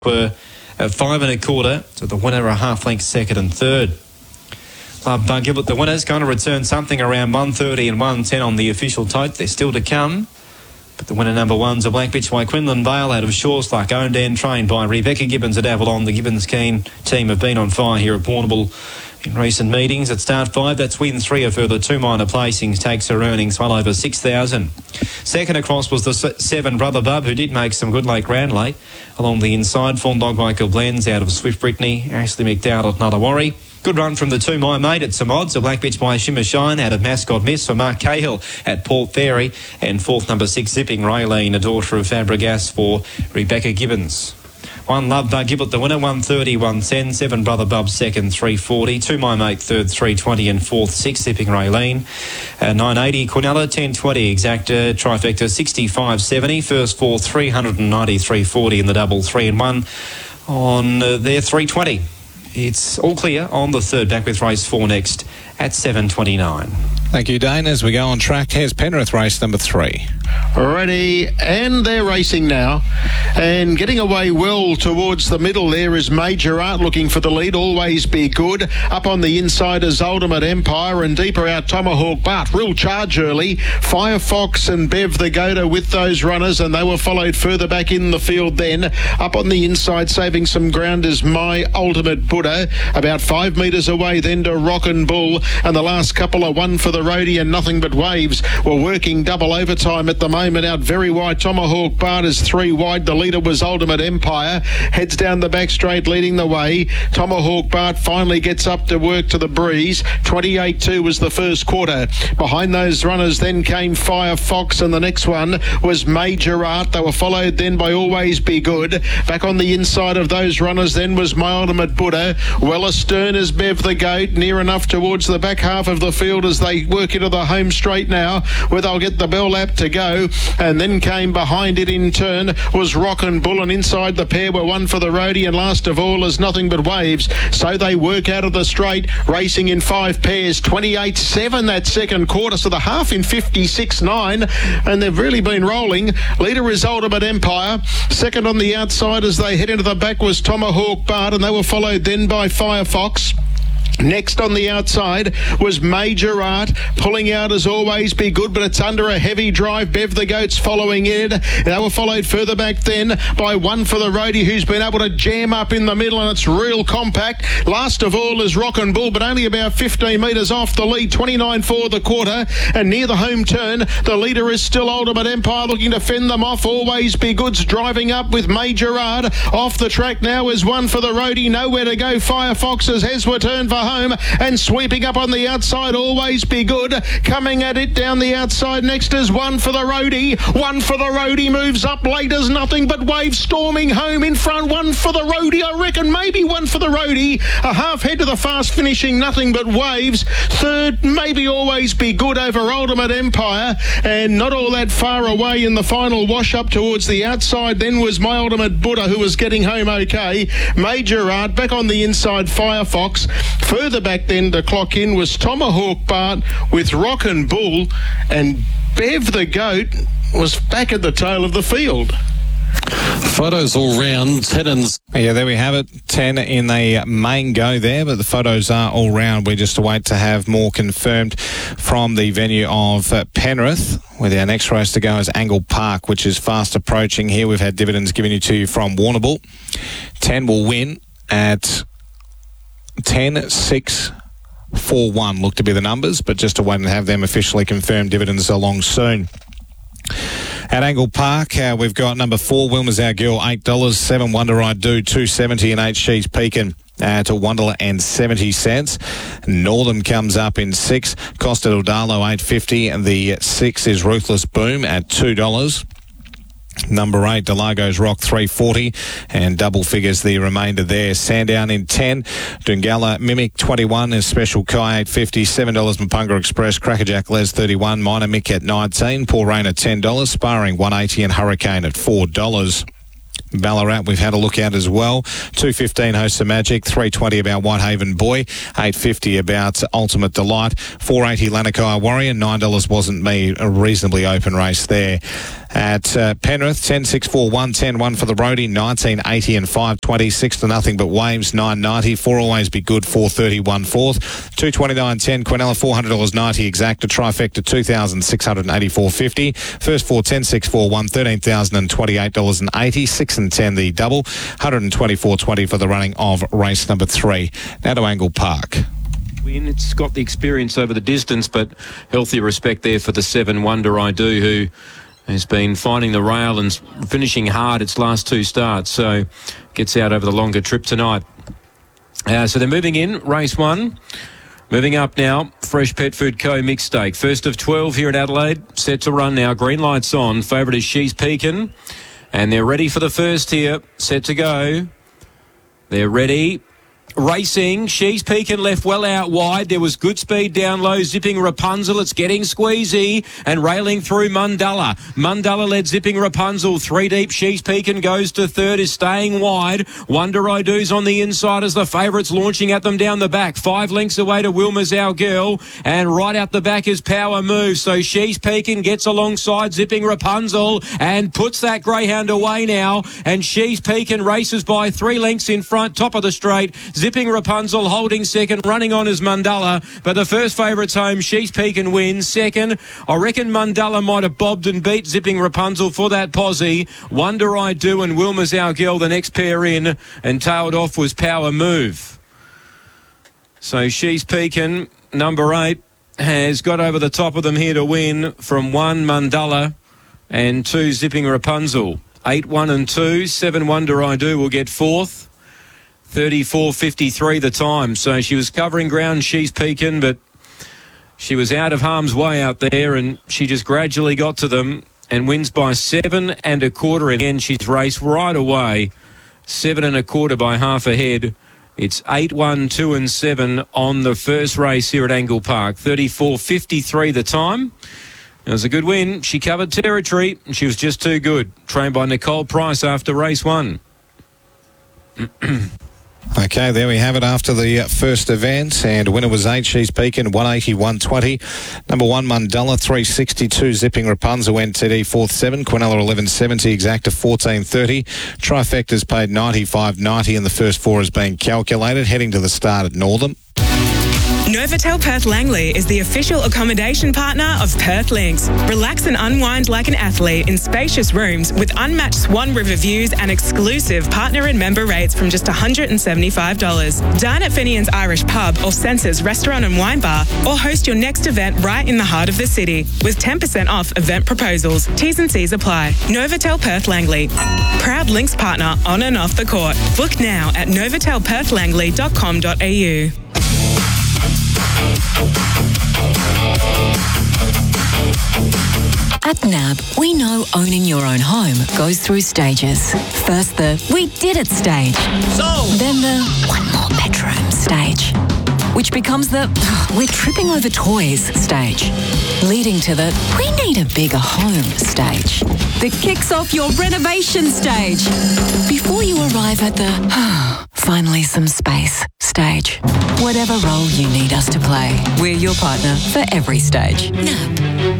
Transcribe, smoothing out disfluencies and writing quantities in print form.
were at 5 1/4 to the winner a half length second and third. Club Gilbert, the winner's going to return something around 130 and 110 on the official tote. They're still to come. But the winner number one's a Black Bitch by Quinlan Vale out of Shawsluck, owned and trained by Rebecca Gibbons at Avalon. The Gibbons Keen team have been on fire here at Warrnambool in recent meetings. At start 5, that's win 3. A further 2 minor placings takes her earnings well over 6,000. Second across was the 7 Brother Bub, who did make some good late ground late. Along the inside, Fawn Dog Michael Blends out of Swift Brittany, Ashley McDowell at Nullawarre. Good run from the 2 My Mate at some odds. A Black Bitch by Shimmer Shine out of Mascot Miss for Mark Cahill at Port Fairy. And 4th number 6 Zipping Raylene, a daughter of Fabregas for Rebecca Gibbons. 1 Love Bug Giblet, the winner, 130, 110. 7 Brother Bub second, 340. 2 My Mate third, 320. And 4th, 6 Zipping Raylene. 980 Quinella, 1020 Exacta. Trifecta, 65.70. First 4, 390, 340 in the double 3 and 1 on there, 320. It's all clear on the third. Back with race 4 next at 7:29. Thank you, Dane. As we go on track, here's Penrith race number 3. Ready, and they're racing now. And getting away well towards the middle there is Major Art, looking for the lead. Always Be Good. Up on the inside is Ultimate Empire, and deeper out Tomahawk Bart. Real charge early. Firefox and Bev the Goater with those runners, and they were followed further back in the field then. Up on the inside, saving some ground, is My Ultimate Buddha. About 5 metres away then to Rockin' Bull, and the last couple are one for the roadie and Nothing But Waves. We're working double overtime at the moment. Out very wide, Tomahawk Bart is 3 wide. The leader was Ultimate Empire. Heads down the back straight, leading the way. Tomahawk Bart finally gets up to work to the breeze. 28.2 was the first quarter. Behind those runners then came Firefox, and the next one was Major Art. They were followed then by Always Be Good. Back on the inside of those runners then was My Ultimate Buddha. Well astern is Bev the Goat, near enough towards the back half of the field as they work into the home straight now, where they'll get the bell lap to go. And then came behind it in turn was Rockin' Bull, and inside the pair were one for the roadie, and last of all is Nothing But Waves. So they work out of the straight, racing in 5 pairs. 28.7 that second quarter, so the half in 56.9, and they've really been rolling. Leader is Ultimate Empire. Second on the outside as they head into the back was Tomahawk Bart, and they were followed then by Firefox. Next on the outside was Major Art, pulling out as Always Be Good, but it's under a heavy drive. Bev the Goat's following it. They were followed further back then by one for the roadie, who's been able to jam up in the middle, and it's real compact. Last of all is Rockin' Bull, but only about 15 metres off the lead. 29.4 the quarter, and near the home turn, the leader is still Ultimate Empire, looking to fend them off. Always Be Good's driving up with Major Art. Off the track now is one for the roadie. Nowhere to go. Firefox's has returned for home, and sweeping up on the outside, Always Be Good. Coming at it down the outside next is one for the roadie. One for the roadie moves up late as Nothing But Waves, storming home in front. One for the roadie, I reckon, maybe one for the roadie. A half head to the fast finishing Nothing But Waves. Third, maybe Always Be Good over Ultimate Empire, and not all that far away in the final wash up towards the outside then was My Ultimate Buddha, who was getting home okay. Major Art back on the inside, Firefox. Further back then to clock in was Tomahawk Bart with Rockin' Bull, and Bev the Goat was back at the tail of the field. Photos all round, 10 and... Yeah, there we have it. 10 in the main go there, but the photos are all round. We just await to have more confirmed from the venue of Penrith, where our next race to go is Angle Park, which is fast approaching here. We've had dividends given to you from Warrnambool. 10 will win at 10, 6, 4, 1 look to be the numbers, but just to wait and have them officially confirmed. Dividends along soon. At Angle Park, we've got number 4, Wilma's Our Girl, $8. 7, Wonder I Do, $2.70, and 8, She's Peakin' to $1.70. Northern comes up in 6. Costa del Darlo, $8.50, and the 6 is Ruthless Boom at $2. Number 8, Delago's Rock, $3.40, and double figures the remainder there. Sandown in 10, Dungalla Mimic 21 is Special Kai $8.50, $7 Mapunga Express, Crackerjack Les 31, Minor Mick at 19, Poor Rain at $10, Sparring $1.80, and Hurricane at $4. Ballarat we've had a look at as well. $2.15 Hosts of Magic, $3.20 about Whitehaven Boy, $8.50 about Ultimate Delight, $4.80 Lanakai Warrior, $9 Wasn't Me, a reasonably open race there. at Penrith. 10-6-4-1, 10-1 for the roadie, 19-80 and 5-20, 6-0 but Waves, 9-90, 4 Always Be Good, 4-30, 1/4, 229.10, Quinella, $400.90 exacta, trifecta, $2,684.50, first 4, 10-6-4-1, $13,028.80, 6 and 10 the double, 124.20 for the running of race number 3. Now to Angle Park. It's got the experience over the distance, but healthy respect there for the 7 Wonder I Do, who has been finding the rail and finishing hard its last 2 starts, so gets out over the longer trip tonight. So they're moving in, race 1. Moving up now, Fresh Pet Food Co. Mixed Stake. First of 12 here at Adelaide, set to run now. Green lights on. Favourite is She's Pekin. And they're ready for the first here. Set to go. They're ready. Racing, She's Pekin left well out wide. There was good speed down low, zipping Rapunzel. It's getting squeezy and railing through Mundalla. Mundalla led zipping Rapunzel. 3 deep, She's Pekin goes to third, is staying wide. Wonder I Do's on the inside as the favourites launching at them down the back. 5 lengths away to Wilma's Our Girl, and right out the back is Power Move. So She's Pekin gets alongside zipping Rapunzel and puts that greyhound away now, and She's Pekin races by 3 lengths in front, top of the straight. Zipping Rapunzel holding second, running on as Mundalla, but the first favourite's home. She's Pekin wins. Second, I reckon Mundalla might have bobbed and beat Zipping Rapunzel for that posse. Wonder I Do and Wilma's Our Girl the next pair in, and tailed off was Power Move. So She's Pekin, number 8, has got over the top of them here to win from 1 Mundalla and 2 Zipping Rapunzel. 8, 1 and 2, 7 Wonder I Do will get 4th. 34.53 the time. So she was covering ground, She's Pekin, but she was out of harm's way out there, and she just gradually got to them and wins by 7 1/4. Again, she's raced right away. 7 1/4 by half a head. It's 8, 1, 2 and 7 on the first race here at Angle Park. 34.53 the time. It was a good win. She covered territory, and she was just too good. Trained by Nicole Price after race 1. Okay, there we have it after the first event, and winner was 8, She's Pekin, 180, 120. Number 1, Mundalla, 362, Zipping Rapunzel, NTD, 4th 7, Quinella, 1170, exacta, 1430. Trifecta's paid 95.90, and the first 4 has been calculated, heading to the start at Northam. Novotel Perth Langley is the official accommodation partner of Perth Links. Relax and unwind like an athlete in spacious rooms with unmatched Swan River views and exclusive partner and member rates from just $175. Dine at Finian's Irish Pub or Senses Restaurant and Wine Bar, or host your next event right in the heart of the city with 10% off event proposals. T's and C's apply. Novotel Perth Langley, proud Links partner on and off the court. Book now at novotelperthlangley.com.au. At NAB, we know owning your own home goes through stages. First the "we did it" stage. Then the "one more bedroom" stage. Which becomes the "we're tripping over toys" stage. Leading to the "we need a bigger home" stage. That kicks off your renovation stage. Before you arrive at the "finally some space" stage. Whatever role you need us to play, we're your partner for every stage. NAB.